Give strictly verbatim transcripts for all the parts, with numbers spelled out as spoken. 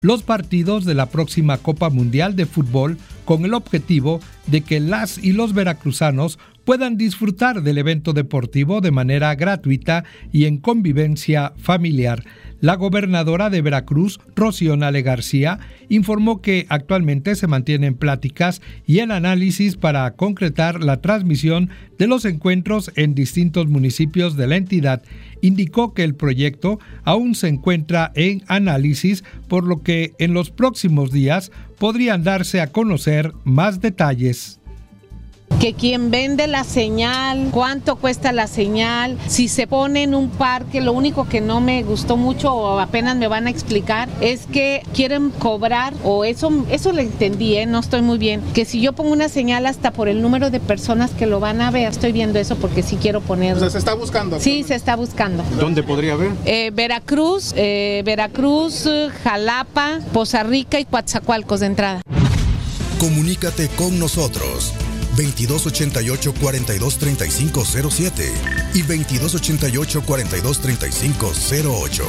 los partidos de la próxima Copa Mundial de Fútbol con el objetivo de que las y los veracruzanos puedan disfrutar del evento deportivo de manera gratuita y en convivencia familiar. La gobernadora de Veracruz, Rocío Nale García, informó que actualmente se mantienen pláticas y el análisis para concretar la transmisión de los encuentros en distintos municipios de la entidad. Indicó que el proyecto aún se encuentra en análisis, por lo que en los próximos días podrían darse a conocer más detalles. Que quien vende la señal, cuánto cuesta la señal, si se pone en un parque. Lo único que no me gustó mucho o apenas me van a explicar es que quieren cobrar, o eso eso le entendí, ¿eh? No estoy muy bien, que si yo pongo una señal hasta por el número de personas que lo van a ver. Estoy viendo eso porque sí quiero ponerlo. O sea, ¿se está buscando? Sí, se está buscando. ¿Dónde podría haber? Eh, Veracruz, eh, Veracruz, Jalapa, Poza Rica y Coatzacoalcos de entrada. Comunícate con nosotros. veintidós ochenta y ocho, cuarenta y dos, treinta y cinco cero siete y veintidós ochenta y ocho, cuarenta y dos, treinta y cinco cero ocho.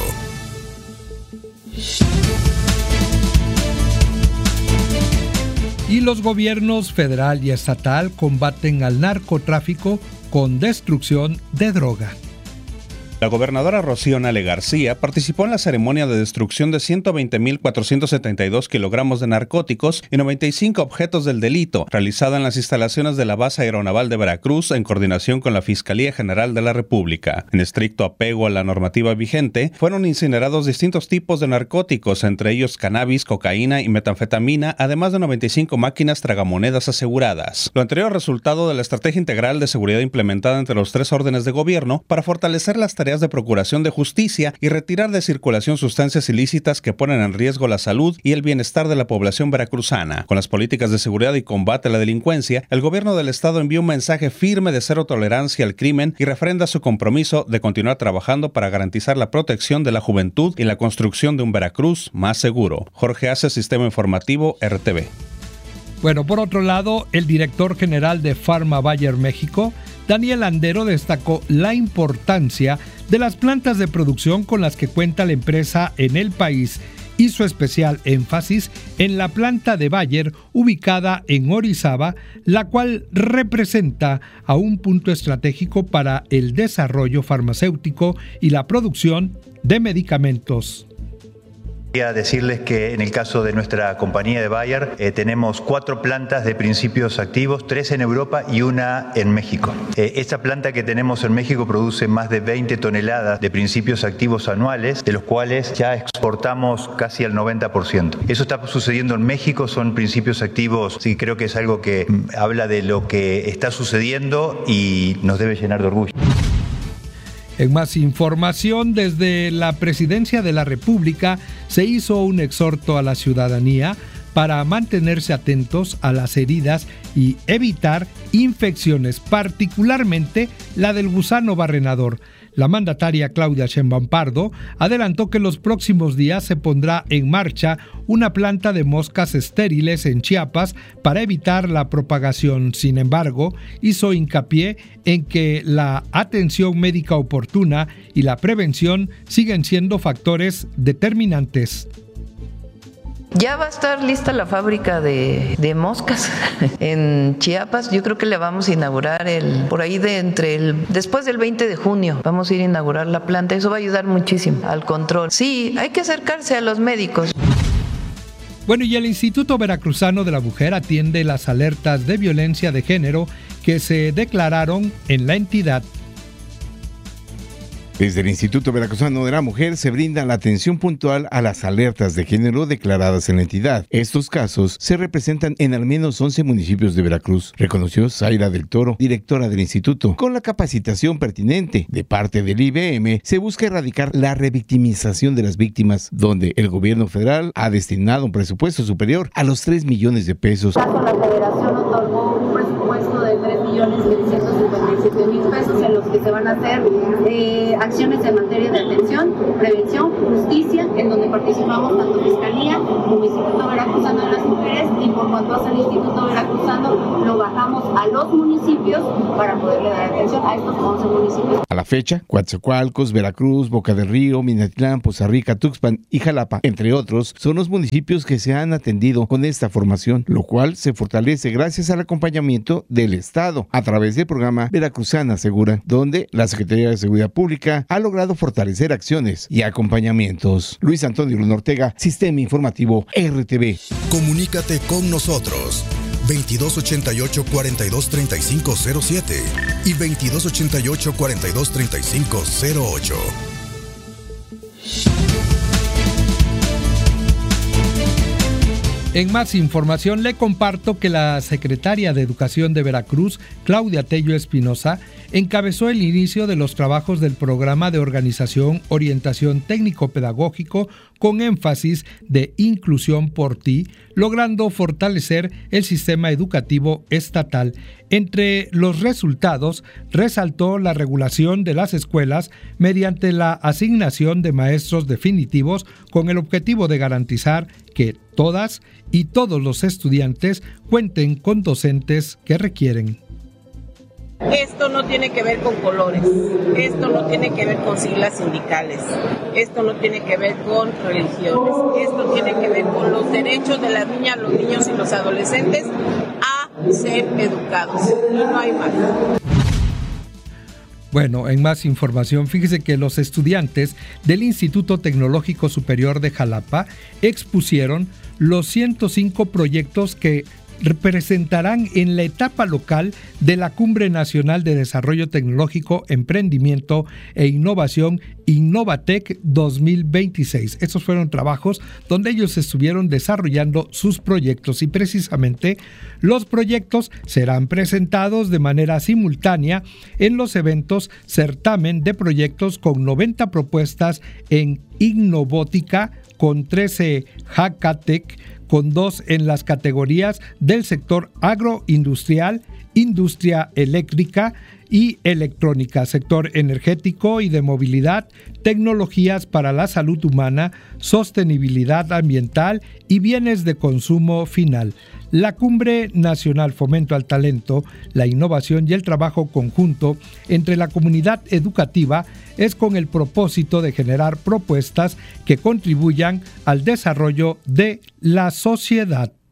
Y los gobiernos federal y estatal combaten al narcotráfico con destrucción de droga. La gobernadora Rocío Nale García participó en la ceremonia de destrucción de ciento veinte mil cuatrocientos setenta y dos kilogramos de narcóticos y noventa y cinco objetos del delito, realizada en las instalaciones de la Base Aeronaval de Veracruz en coordinación con la Fiscalía General de la República. En estricto apego a la normativa vigente, fueron incinerados distintos tipos de narcóticos, entre ellos cannabis, cocaína y metanfetamina, además de noventa y cinco máquinas tragamonedas aseguradas. Lo anterior resultado de la estrategia integral de seguridad implementada entre los tres órdenes de gobierno para fortalecer las tareas de procuración de justicia y retirar de circulación sustancias ilícitas que ponen en riesgo la salud y el bienestar de la población veracruzana. Con las políticas de seguridad y combate a la delincuencia, el gobierno del estado envió un mensaje firme de cero tolerancia al crimen y refrenda su compromiso de continuar trabajando para garantizar la protección de la juventud y la construcción de un Veracruz más seguro. Jorge Ace, Sistema Informativo, R T V. Bueno, por otro lado, el director general de Pharma Bayer México, Daniel Landero, destacó la importancia de las plantas de producción con las que cuenta la empresa en el país. Hizo especial énfasis en la planta de Bayer ubicada en Orizaba, la cual representa a un punto estratégico para el desarrollo farmacéutico y la producción de medicamentos. Quería decirles que en el caso de nuestra compañía de Bayer eh, tenemos cuatro plantas de principios activos, tres en Europa y una en México. Eh, esta planta que tenemos en México produce más de veinte toneladas de principios activos anuales, de los cuales ya exportamos casi al noventa por ciento. Eso está sucediendo en México, son principios activos, sí, creo que es algo que mm, habla de lo que está sucediendo y nos debe llenar de orgullo. En más información, desde la Presidencia de la República se hizo un exhorto a la ciudadanía para mantenerse atentos a las heridas y evitar infecciones, particularmente la del gusano barrenador. La mandataria Claudia Sheinbaum Pardo adelantó que los próximos días se pondrá en marcha una planta de moscas estériles en Chiapas para evitar la propagación. Sin embargo, hizo hincapié en que la atención médica oportuna y la prevención siguen siendo factores determinantes. Ya va a estar lista la fábrica de, de moscas en Chiapas. Yo creo que la vamos a inaugurar el por ahí de entre el después del veinte de junio. Vamos a ir a inaugurar la planta. Eso va a ayudar muchísimo al control. Sí, hay que acercarse a los médicos. Bueno, y el Instituto Veracruzano de la Mujer atiende las alertas de violencia de género que se declararon en la entidad. Desde el Instituto Veracruzano de la Mujer se brinda la atención puntual a las alertas de género declaradas en la entidad. Estos casos se representan en al menos once municipios de Veracruz, reconoció Zaira del Toro, directora del instituto. Con la capacitación pertinente de parte del I B M, se busca erradicar la revictimización de las víctimas, donde el gobierno federal ha destinado un presupuesto superior a los tres millones de pesos. La Federación otorgó un presupuesto de tres millones seiscientos cincuenta y siete mil pesos en los que se van a hacer eh, acciones en materia de atención, prevención, justicia, en donde participamos tanto Fiscalía como Instituto Veracruzano de las Mujeres, y por cuanto hace el Instituto Veracruzano lo bajamos a a los municipios para poderle dar atención a estos once municipios. A la fecha, Coatzacoalcos, Veracruz, Boca del Río, Minatitlán, Poza Rica, Tuxpan y Jalapa, entre otros, son los municipios que se han atendido con esta formación, lo cual se fortalece gracias al acompañamiento del Estado a través del programa Veracruzana Segura, donde la Secretaría de Seguridad Pública ha logrado fortalecer acciones y acompañamientos. Luis Antonio Luna Ortega, Sistema Informativo R T V. Comunícate con nosotros veintidós ochenta y ocho, cuarenta y dos, treinta y cinco cero siete y veintidós ochenta y ocho, cuarenta y dos, treinta y cinco cero ocho. En más información le comparto que la secretaria de Educación de Veracruz, Claudia Tello Espinosa, encabezó el inicio de los trabajos del programa de organización, orientación técnico-pedagógico con énfasis de inclusión por ti, logrando fortalecer el sistema educativo estatal. Entre los resultados, resaltó la regulación de las escuelas mediante la asignación de maestros definitivos con el objetivo de garantizar que todas y todos los estudiantes cuenten con docentes que requieren. Esto no tiene que ver con colores, esto no tiene que ver con siglas sindicales, esto no tiene que ver con religiones, esto tiene que ver con los derechos de las niñas, los niños y los adolescentes a ser educados, y no hay más. Bueno, en más información, fíjese que los estudiantes del Instituto Tecnológico Superior de Jalapa expusieron los ciento cinco proyectos que representarán en la etapa local de la Cumbre Nacional de Desarrollo Tecnológico, Emprendimiento e Innovación Innovatec dos mil veintiséis. Estos fueron trabajos donde ellos estuvieron desarrollando sus proyectos y precisamente los proyectos serán presentados de manera simultánea en los eventos Certamen de Proyectos con noventa propuestas en Innobótica, con trece Hackatec, con dos en las categorías del sector agroindustrial, industria eléctrica y electrónica, sector energético y de movilidad, tecnologías para la salud humana, sostenibilidad ambiental y bienes de consumo final. La Cumbre Nacional Fomento al Talento, la Innovación y el Trabajo Conjunto entre la comunidad educativa es con el propósito de generar propuestas que contribuyan al desarrollo de la sociedad.